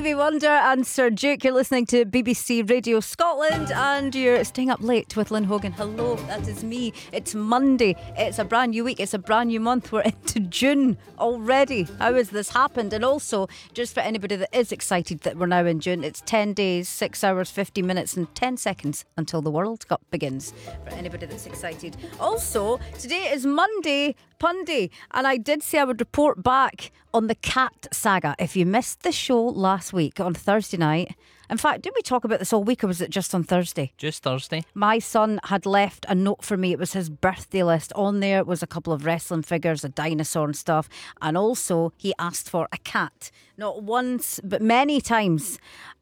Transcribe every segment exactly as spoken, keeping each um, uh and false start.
Stevie Wonder and Sir Duke. You're listening to B B C Radio Scotland and you're staying up late with Lynn Hogan. Hello, that is me. It's Monday. It's a brand new week. It's a brand new month. We're into June already. How has this happened? And also, just for anybody that is excited that we're now in June, it's ten days, six hours, fifty minutes and ten seconds until the World Cup begins. For anybody that's excited. Also, today is Monday Punday, and I did say I would report back on the cat saga. If you missed the show last week on Thursday night, in fact, did we talk about this all week or was it just on Thursday? Just Thursday. My son had left a note for me. It was his birthday list. On there was a couple of wrestling figures, a dinosaur and stuff. And also he asked for a cat. Not once, but many times.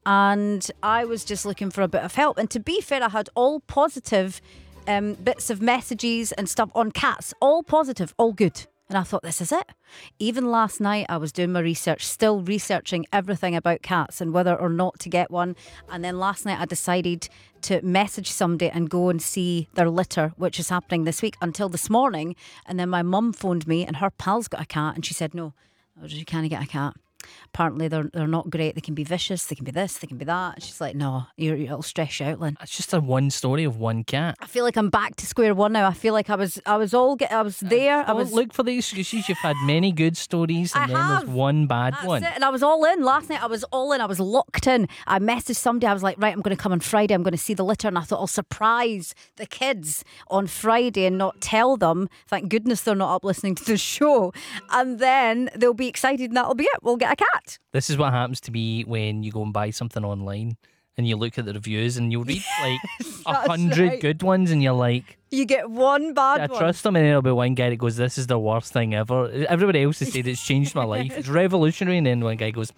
And I was just looking for a bit of help. And to be fair, I had all positive um, bits of messages and stuff on cats. All positive, all good. And I thought, this is it. Even last night I was doing my research, still researching everything about cats and whether or not to get one. And then last night I decided to message somebody and go and see their litter, which is happening this week, until this morning. And then my mum phoned me and her pal's got a cat and she said, no, you can't get a cat. Apparently they're they're not great. They can be vicious. They can be this. They can be that. And she's like, no, you're, it'll stress you out, Lynn. It's just a one story of one cat. I feel like I'm back to square one now. I feel like I was I was all get I was there. Uh, I was look for the excuses. You've had many good stories, and I then have. there's one bad That's one. it. And I was all in last night. I was all in. I was locked in. I messaged somebody. I was like, right, I'm going to come on Friday. I'm going to see the litter. And I thought I'll surprise the kids on Friday and not tell them. Thank goodness they're not up listening to the show. And then they'll be excited and that'll be it. We'll get a cat. This is what happens to me when you go and buy something online and you look at the reviews and you'll read like a hundred right. good ones and you're like, You get one bad I one. trust them, and then there'll be one guy that goes, this is the worst thing ever. Everybody else has said it's changed my life. It's revolutionary, and then one guy goes,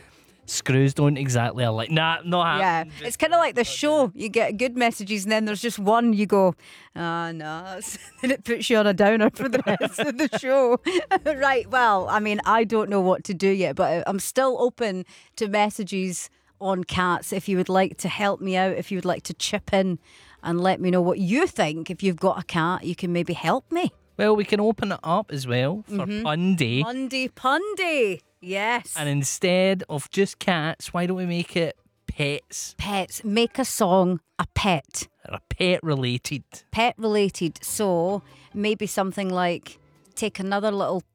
screws don't exactly. I'm like, nah, not Yeah, happening. it's kind of like the show. You get good messages and then there's just one you go, ah, no. Then it puts you on a downer for the rest of the show. Right, well, I mean, I don't know what to do yet, but I'm still open to messages on cats. If you would like to help me out, if you would like to chip in and let me know what you think. If you've got a cat, you can maybe help me. Well, we can open it up as well for Mm-hmm. Pun Day. Monday Punday. Yes. And instead of just cats, why don't we make it pets? Pets. Make a song a pet. Or a pet related. Pet related. So maybe something like take another little.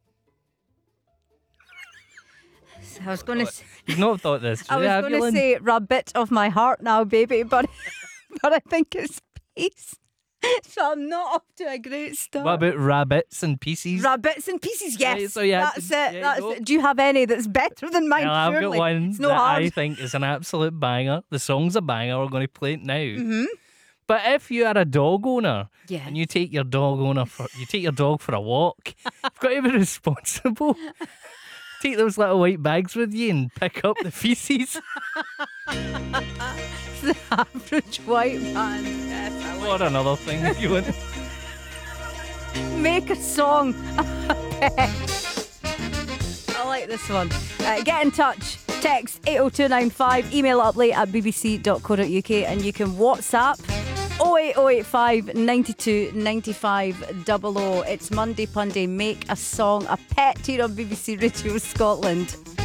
I was going to. You've not thought this. I was have going you, to Lynn? say rabbit of my heart now, baby, but but I think it's peace. So I'm not up to a great start. What about rabbits and pieces? Rabbits and pieces? Yes. Right, so yeah, that's there it. you That's go. it. Do you have any that's better than mine? Well, I've Surely. got one It's no that hard. I think is an absolute banger. The song's a banger. We're going to play it now. Mm-hmm. But if you are a dog owner Yeah. and you take your dog owner for you take your dog for a walk, you've got to be responsible. Take those little white bags with you and pick up the feces. It's the average white man. Yes, I like Or another thing if you want. Make a song a pet. I like this one. Uh, get in touch. Text eight oh two nine five. Email uplate at b b c dot co dot u k. And you can WhatsApp oh eight oh eight five nine two nine five double oh. It's Monday Punday. Make a song a pet here on B B C Radio Scotland.